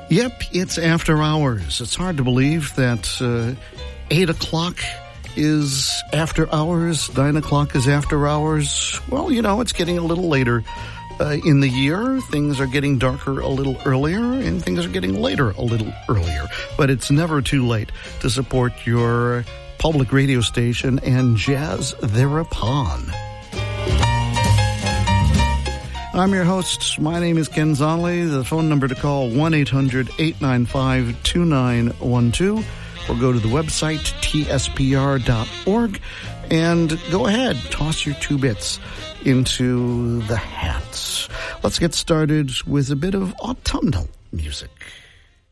Yep, it's after hours. It's hard to believe that 8 o'clock is after hours, 9 o'clock is after hours. Well, you know, it's getting a little later in the year. Things are getting darker a little earlier, and things are getting later a little earlier. But it's never too late to support your public radio station and jazz thereupon. I'm your host. My name is Ken Zonley. The phone number to call, 1-800-895-2912. Or go to the website, tspr.org, and go ahead, toss your 2 bits into the hats. Let's get started with a bit of autumnal music.